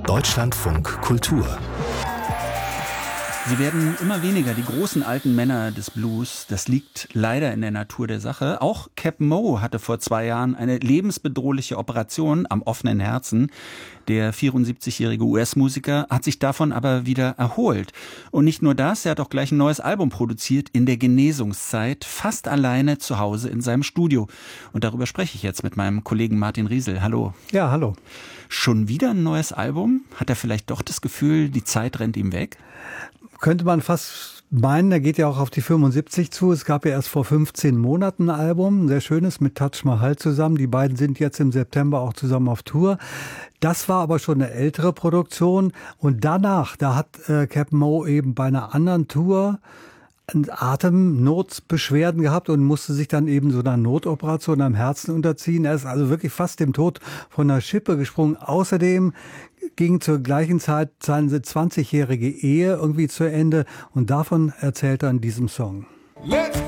Deutschlandfunk Kultur. Sie werden immer weniger, die großen alten Männer des Blues. Das liegt leider in der Natur der Sache. Auch Cap Moe hatte vor 2 Jahren eine lebensbedrohliche Operation am offenen Herzen. Der 74-jährige US-Musiker hat sich davon aber wieder erholt. Und nicht nur das, er hat auch gleich ein neues Album produziert in der Genesungszeit, fast alleine zu Hause in seinem Studio. Und darüber spreche ich jetzt mit meinem Kollegen Martin Riesel. Hallo. Ja, hallo. Schon wieder ein neues Album? Hat er vielleicht doch das Gefühl, die Zeit rennt ihm weg? Könnte man fast meinen, er geht ja auch auf die 75 zu. Es gab ja erst vor 15 Monaten ein Album, ein sehr schönes, mit Taj Mahal zusammen. Die beiden sind jetzt im September auch zusammen auf Tour. Das war aber schon eine ältere Produktion. Und danach, da hat Cap Moe eben bei einer anderen Tour Atemnotbeschwerden gehabt und musste sich dann eben so einer Notoperation am Herzen unterziehen. Er ist also wirklich fast dem Tod von der Schippe gesprungen. Außerdem ging zur gleichen Zeit seine 20-jährige Ehe irgendwie zu Ende und davon erzählt er in diesem Song. Let's